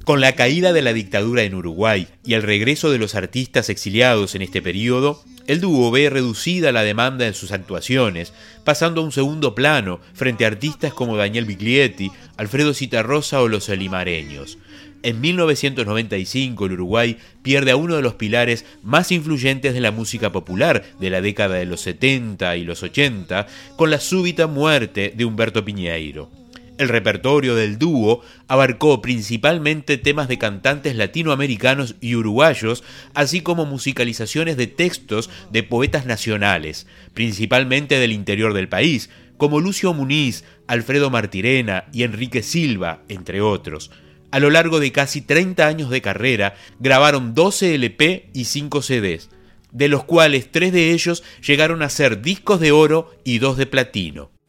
Con la caída de la dictadura en Uruguay y el regreso de los artistas exiliados en este periodo, el dúo ve reducida la demanda en sus actuaciones, pasando a un segundo plano frente a artistas como Daniel Biglietti, Alfredo Zitarrosa o los Limareños. En 1995 el Uruguay pierde a uno de los pilares más influyentes de la música popular de la década de los 70 y los 80, con la súbita muerte de Humberto Piñeiro. El repertorio del dúo abarcó principalmente temas de cantantes latinoamericanos y uruguayos, así como musicalizaciones de textos de poetas nacionales, principalmente del interior del país, como Lucio Muniz, Alfredo Martirena y Enrique Silva, entre otros. A lo largo de casi 30 años de carrera, grabaron 12 LP y 5 CDs, de los cuales 3 de ellos llegaron a ser discos de oro y 2 de platino.